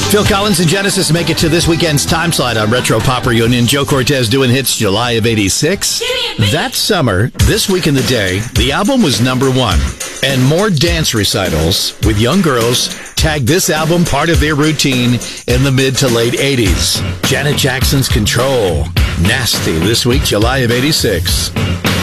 Phil Collins and Genesis make it to this weekend's time slide on Retro Pop Reunion. Joe Cortez doing hits July of 86. That summer, This Week in the Day, the album was #1. And more dance recitals with young girls tagged this album part of their routine in the mid to late 80s. Janet Jackson's Control. Nasty this week, July of 86.